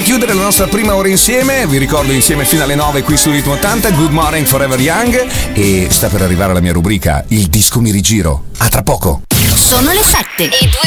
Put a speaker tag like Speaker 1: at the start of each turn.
Speaker 1: chiudere la nostra prima ora insieme. Vi ricordo insieme fino alle 9 qui su Ritmo 80. Good Morning Forever Young. E sta per arrivare la mia rubrica, il disco mi rigiro. A tra poco.
Speaker 2: Sono le 7 e 2